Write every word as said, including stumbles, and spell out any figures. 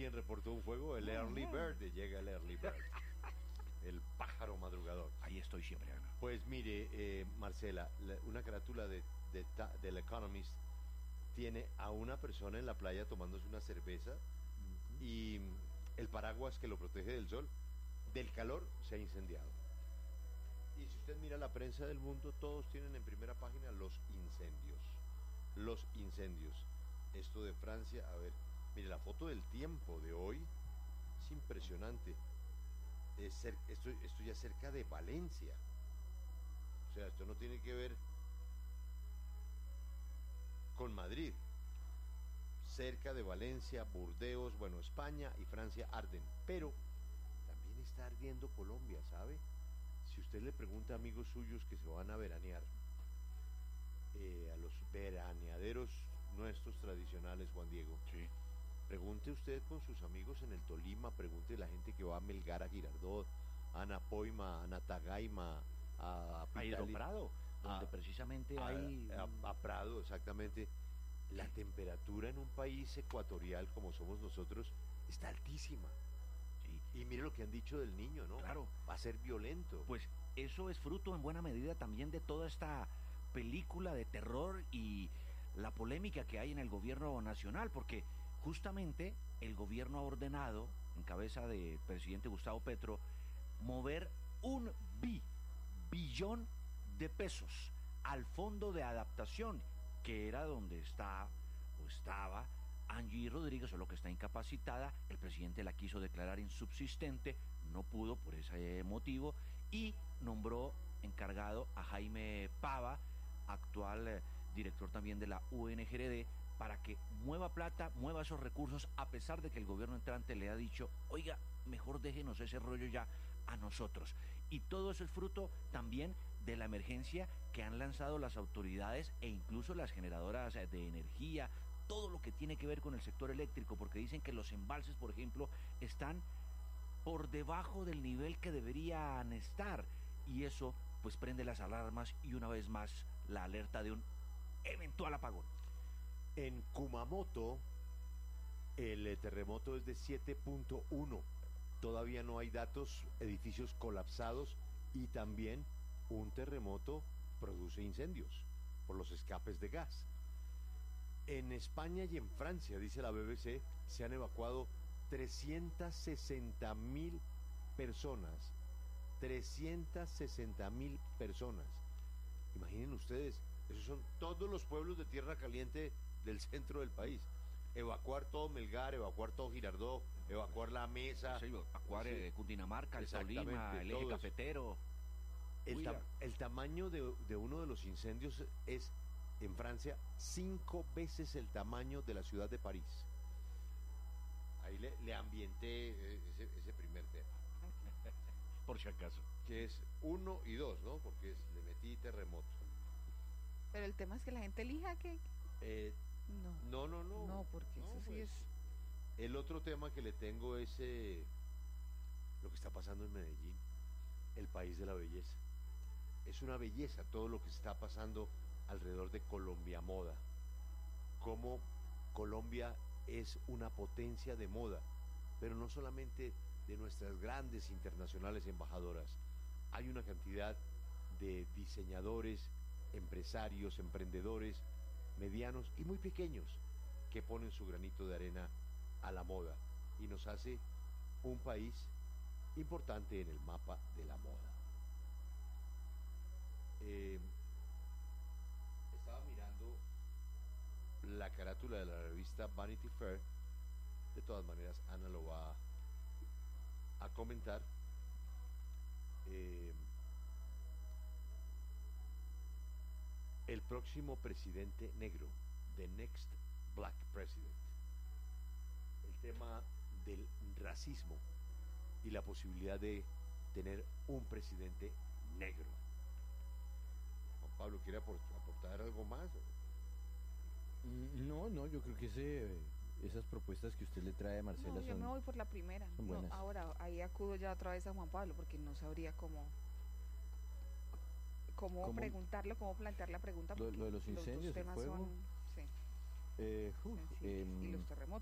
quién reportó un fuego? El Early Bird, llega el Early Bird. El pájaro madrugador. Ahí estoy siempre, Ana. Pues mire, eh, Marcela, la- una carátula de, de, ta- del Economist tiene a una persona en la playa tomándose una cerveza y el paraguas que lo protege del sol, del calor, se ha incendiado. Y si usted mira la prensa del mundo, todos tienen en primera página los incendios. Los incendios. Esto de Francia, a ver, mire la foto del tiempo de hoy, es impresionante. Es cer- esto, esto ya cerca de Valencia. O sea, esto no tiene que ver con Madrid. Cerca de Valencia, Burdeos, bueno, España y Francia arden. Pero también está ardiendo Colombia, ¿sabe? Si usted le pregunta a amigos suyos que se van a veranear, eh, a los veraneaderos nuestros tradicionales, Juan Diego, Sí. pregunte usted con sus amigos en el Tolima, pregunte a la gente que va a Melgar, a Girardot, a Anapoima, a Natagaima, a, A Pitali- Hidroprado, donde a- precisamente a, hay... a- a Prado, exactamente. La temperatura en un país ecuatorial como somos nosotros está altísima. Sí. Y mire lo que han dicho del niño, ¿no? Claro. Va a ser violento. Pues eso es fruto en buena medida también de toda esta película de terror y la polémica que hay en el gobierno nacional, porque justamente el gobierno ha ordenado, en cabeza del presidente Gustavo Petro, mover un bi, billón de pesos al fondo de adaptación, que era donde está o estaba Angie Rodríguez, solo que está incapacitada. El presidente la quiso declarar insubsistente, no pudo por ese motivo, y nombró encargado a Jaime Pava, actual eh, director también de la U N G R D, para que mueva plata, mueva esos recursos, a pesar de que el gobierno entrante le ha dicho, oiga, mejor déjenos ese rollo ya a nosotros. Y todo eso es fruto también de la emergencia que han lanzado las autoridades e incluso las generadoras de energía, todo lo que tiene que ver con el sector eléctrico, porque dicen que los embalses, por ejemplo, están por debajo del nivel que deberían estar, y eso pues prende las alarmas y una vez más la alerta de un eventual apagón. En Kumamoto, el eh, terremoto es de siete punto uno. Todavía no hay datos, edificios colapsados, y también un terremoto produce incendios por los escapes de gas. En España y en Francia, dice la B B C, se han evacuado trescientas sesenta mil personas. trescientas sesenta mil personas. Imaginen ustedes, esos son todos los pueblos de tierra caliente del centro del país. Evacuar todo Melgar, evacuar todo Girardot, evacuar la mesa. Sí, Acuario Sí. de Cundinamarca, el Exactamente, Tolima, el eje todos. cafetero. El, Huila. ta- el tamaño de, de uno de los incendios es, en Francia, cinco veces el tamaño de la ciudad de París. Ahí le, le ambienté eh, ese, ese primer tema, Por si acaso. que es uno y dos, ¿no? Porque es- le metí terremoto. Pero el tema es que la gente elija que... Eh, No, no, no, no. no, porque eso sí pues, es... El otro tema que le tengo es eh, lo que está pasando en Medellín, el país de la belleza. Es una belleza todo lo que está pasando alrededor de Colombia Moda. Cómo Colombia es una potencia de moda, pero no solamente de nuestras grandes internacionales embajadoras. Hay una cantidad de diseñadores, empresarios, emprendedores, medianos y muy pequeños, que ponen su granito de arena a la moda y nos hace un país importante en el mapa de la moda. Eh, estaba mirando la carátula de la revista Vanity Fair. De todas maneras, Ana lo va a comentar. Eh, el próximo presidente negro, the next black president. El tema del racismo y la posibilidad de tener un presidente negro. Juan Pablo, ¿quiere aport- aportar algo más? Mm, No, no, yo creo que ese, esas propuestas que usted le trae a Marcela No, yo son... me voy por la primera. son No, buenas. ahora, ahí acudo ya otra vez a Juan Pablo, porque no sabría cómo... Cómo, ¿Cómo? preguntarlo, cómo plantear la pregunta. Lo- porque lo de los incendios, dos el temas fuego. son sí, Eh, uf, sencillos. em, Y los terremotos.